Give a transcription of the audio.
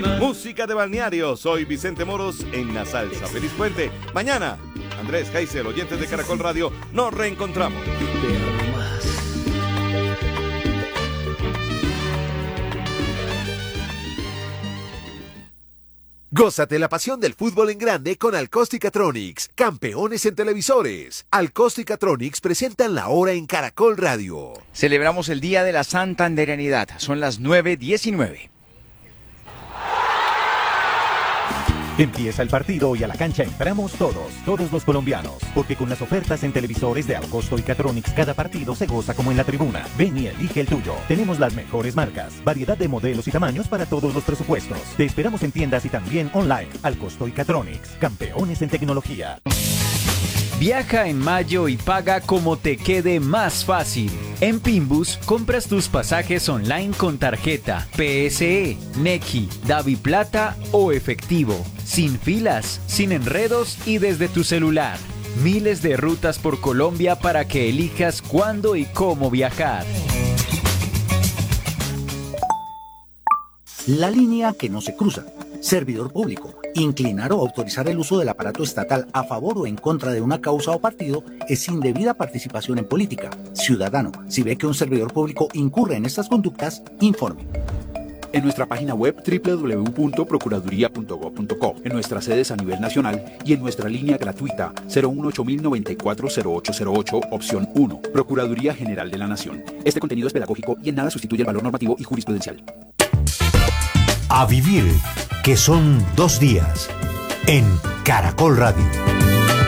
Música de balneario. Soy Vicente Moros en La Salsa. Feliz puente. Mañana, Andrés Geisel, oyentes de Caracol Radio, nos reencontramos. Gózate la pasión del fútbol en grande con Alcosticatronics, campeones en televisores. Alcosticatronics presentan la hora en Caracol Radio. Celebramos el Día de la Santandereanidad. Son las 9:19. Empieza el partido y a la cancha entramos todos los colombianos, porque con las ofertas en televisores de Alcosto y Catronics cada partido se goza como en la tribuna. Ven y elige el tuyo. Tenemos las mejores marcas, variedad de modelos y tamaños para todos los presupuestos. Te esperamos en tiendas y también online. Alcosto y Catronics, campeones en tecnología. Viaja en mayo y paga como te quede más fácil. En Pinbus compras tus pasajes online con tarjeta, PSE, Nequi, DaviPlata o efectivo. Sin filas, sin enredos y desde tu celular. Miles de rutas por Colombia para que elijas cuándo y cómo viajar. La línea que no se cruza. Servidor público. Inclinar o autorizar el uso del aparato estatal a favor o en contra de una causa o partido es indebida participación en política. Ciudadano, si ve que un servidor público incurre en estas conductas, informe. En nuestra página web www.procuraduría.gov.co, en nuestras sedes a nivel nacional y en nuestra línea gratuita 018-094-0808, opción 1, Procuraduría General de la Nación. Este contenido es pedagógico y en nada sustituye el valor normativo y jurisprudencial. A vivir, que son 2 días, en Caracol Radio.